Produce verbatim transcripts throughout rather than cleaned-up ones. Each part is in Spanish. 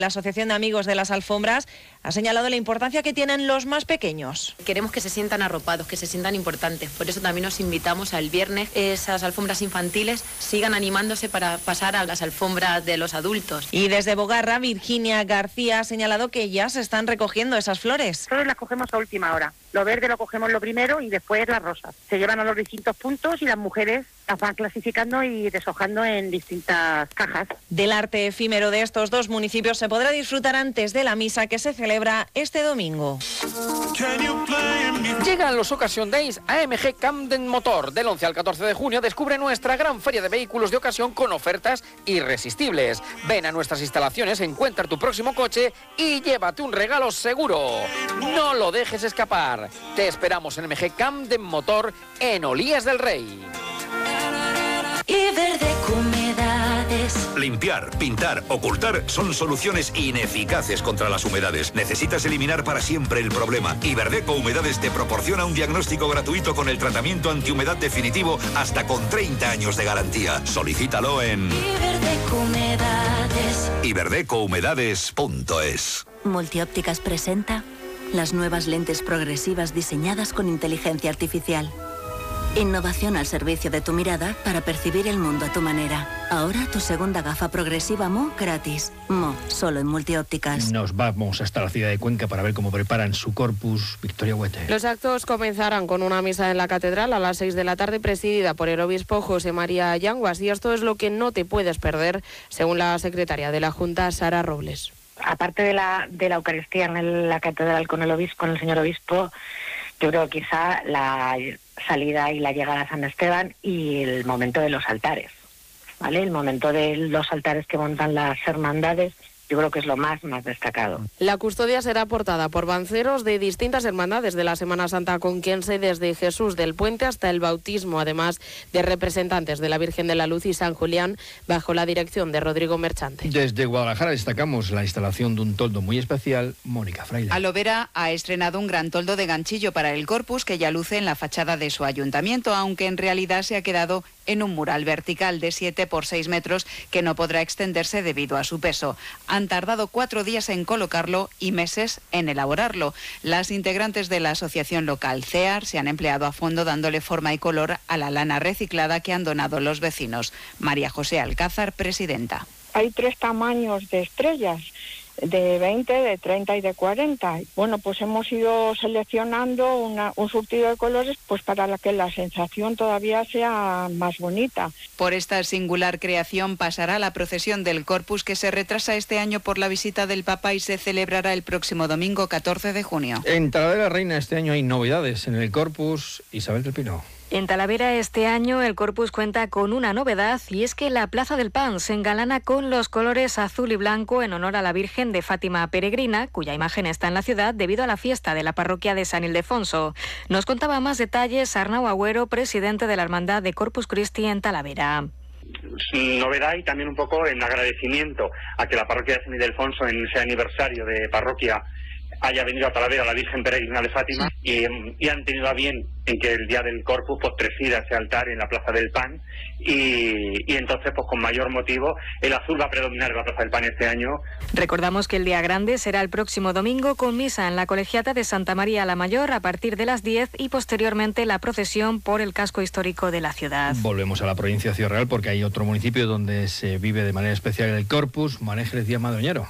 La Asociación de Amigos de las Alfombras ha señalado la importancia que tienen los más pequeños. Queremos que se sientan arropados, que se sientan importantes. Por eso también nos invitamos al viernes. Esas alfombras infantiles sigan animándose para pasar a las alfombras de los adultos. Y desde Bogarra, Virginia García ha señalado que ya se están recogiendo esas flores. Nosotros las cogemos a última hora. Lo verde lo cogemos lo primero y después las rosas. Se llevan a los distintos puntos y las mujeres las van clasificando y deshojando en distintas cajas. Del arte efímero de estos dos municipios se podrá disfrutar antes de la misa que se celebra este domingo. Llegan los Occasion Days a M G Camden Motor. Del once al catorce de junio descubre nuestra gran feria de vehículos de ocasión con ofertas irresistibles. Ven a nuestras instalaciones, encuentra tu próximo coche y llévate un regalo seguro. No lo dejes escapar. Te esperamos en M G Camden Motor en Olías del Rey. Iberdeco Humedades. Limpiar, pintar, ocultar son soluciones ineficaces contra las humedades. Necesitas eliminar para siempre el problema. Iberdeco Humedades te proporciona un diagnóstico gratuito con el tratamiento antihumedad definitivo hasta con treinta años de garantía. Solicítalo en Iberdeco Humedades. iberdeco humedades punto es. Multiópticas presenta las nuevas lentes progresivas diseñadas con inteligencia artificial. Innovación al servicio de tu mirada para percibir el mundo a tu manera. Ahora tu segunda gafa progresiva Mo gratis. Mo, solo en Multiópticas. Nos vamos hasta la ciudad de Cuenca para ver cómo preparan su Corpus Victoria Huete. Los actos comenzarán con una misa en la catedral a las seis de la tarde presidida por el obispo José María Yanguas. Y esto es lo que no te puedes perder, según la secretaria de la Junta, Sara Robles. Aparte de la, de la Eucaristía en la catedral con el obispo, con el señor obispo, yo creo que quizá la salida y la llegada a San Esteban y el momento de los altares, ¿vale? El momento de los altares que montan las hermandades, yo creo que es lo más, más destacado. La custodia será aportada por banceros de distintas hermandades de la Semana Santa conquense, desde Jesús del Puente hasta el bautismo, además de representantes de la Virgen de la Luz y San Julián, bajo la dirección de Rodrigo Merchante. Desde Guadalajara destacamos la instalación de un toldo muy especial, Mónica Fraile. Alovera ha estrenado un gran toldo de ganchillo para el Corpus que ya luce en la fachada de su ayuntamiento, aunque en realidad se ha quedado en un mural vertical de siete por seis metros que no podrá extenderse debido a su peso. Han tardado cuatro días en colocarlo y meses en elaborarlo. Las integrantes de la asociación local C E A R se han empleado a fondo dándole forma y color a la lana reciclada que han donado los vecinos. María José Alcázar, presidenta. Hay tres tamaños de estrellas, de veinte, de treinta y de cuarenta. Bueno, pues hemos ido seleccionando una, un surtido de colores pues para la que la sensación todavía sea más bonita. Por esta singular creación pasará la procesión del Corpus, que se retrasa este año por la visita del Papa y se celebrará el próximo domingo catorce de junio. En Talavera Reina este año hay novedades en el Corpus. Isabel del Pino. En Talavera este año el Corpus cuenta con una novedad, y es que la Plaza del Pan se engalana con los colores azul y blanco en honor a la Virgen de Fátima Peregrina, cuya imagen está en la ciudad debido a la fiesta de la parroquia de San Ildefonso. Nos contaba más detalles Arnau Agüero, presidente de la Hermandad de Corpus Christi en Talavera. Novedad y también un poco en agradecimiento a que la parroquia de San Ildefonso, en ese aniversario de parroquia, haya venido a Talavera la Virgen Peregrina de Fátima y, y han tenido a bien en que el día del Corpus pues presida ese altar en la Plaza del Pan y, y entonces pues con mayor motivo el azul va a predominar en la Plaza del Pan este año. Recordamos que el día grande será el próximo domingo con misa en la Colegiata de Santa María la Mayor a partir de las diez y posteriormente la procesión por el casco histórico de la ciudad. Volvemos a la provincia de Ciudad Real porque hay otro municipio donde se vive de manera especial el Corpus, Manejes Díaz Madoñero.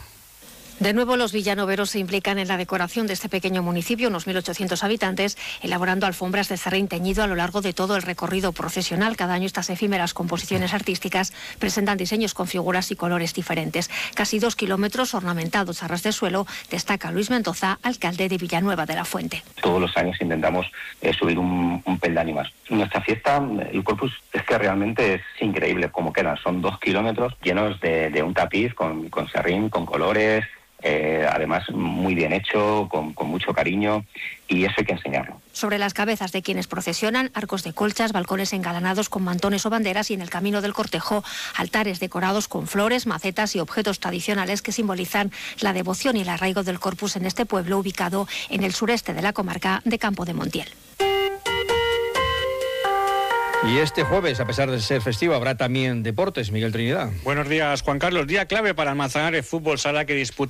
De nuevo, los villanoveros se implican en la decoración de este pequeño municipio, unos mil ochocientos habitantes, elaborando alfombras de serrín teñido a lo largo de todo el recorrido procesional. Cada año estas efímeras composiciones artísticas presentan diseños con figuras y colores diferentes. Casi dos kilómetros ornamentados a ras de suelo, destaca Luis Mendoza, alcalde de Villanueva de la Fuente. Todos los años intentamos eh, subir un, un peldaño más. Nuestra fiesta, el Corpus, es que realmente es increíble como quedan. Son dos kilómetros llenos de, de un tapiz con, con serrín, con colores. Eh, además muy bien hecho, con, con mucho cariño, y eso hay que enseñarlo. Sobre las cabezas de quienes procesionan, arcos de colchas, balcones engalanados con mantones o banderas, y en el camino del cortejo, altares decorados con flores, macetas y objetos tradicionales que simbolizan la devoción y el arraigo del Corpus en este pueblo ubicado en el sureste de la comarca de Campo de Montiel. Y este jueves, a pesar de ser festivo, habrá también deportes. Miguel Trinidad. Buenos días, Juan Carlos. Día clave para el Manzanares Fútbol Sala, que disputa